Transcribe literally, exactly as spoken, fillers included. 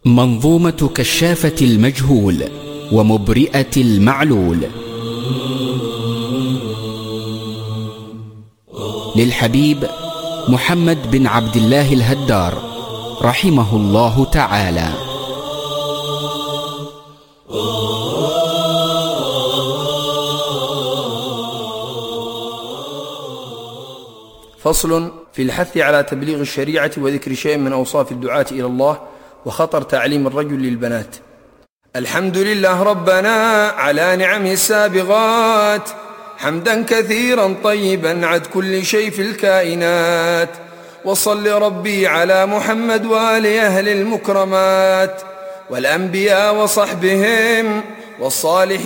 منظومة كشافة المجهول ومبرئة المعلول للحبيب محمد بن عبد الله الهدار رحمه الله تعالى. فصل في الحث على تبليغ الشريعة وذكر شيء من أوصاف الدعاة إلى الله وخطر تعليم الرجل للبنات. الحمد لله ربنا على نعمه السابغات، حمدا كثيرا طيبا عد كل شيء في الكائنات. وصل ربي على محمد وآل أهل المكرمات والأنبياء وصحبهم والصالحين